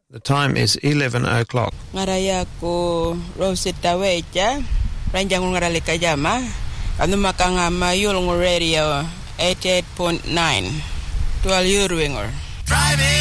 The time is 11 o'clock. Ngaraya ko Rosita Weja, Ranjang Ngaralika Jama, Anumakanga Mayul Radio 88.9, 12 Urwinger.